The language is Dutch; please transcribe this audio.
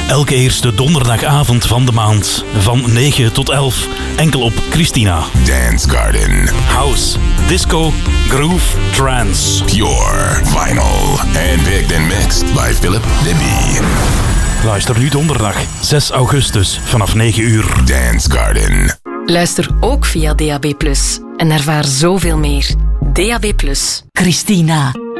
Elke eerste donderdagavond van de maand. Van 9 tot 11. Enkel op Christina. Dance Garden. House, disco, groove, trance. Pure vinyl. Handpicked and mixed by Philip Libby. Luister nu donderdag 6 augustus vanaf 9 uur. Dance Garden. Luister ook via DAB+. En ervaar zoveel meer. DAB+. Christina.